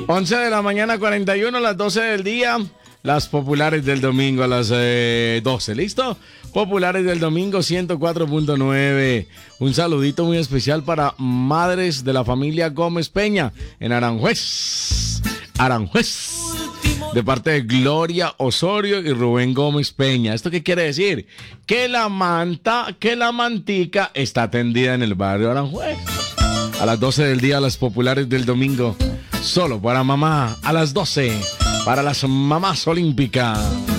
11 de la mañana, 41, a las 12 del día. Las populares del domingo a las 12, ¿listo? Populares del domingo 104.9. Un saludito muy especial para madres de la familia Gómez Peña en Aranjuez. De parte de Gloria Osorio y Rubén Gómez Peña. ¿Esto qué quiere decir? Que la mantica está tendida en el barrio Aranjuez. A las 12 del día, las populares del domingo. Solo para mamá, a las 12, para las mamás olímpicas.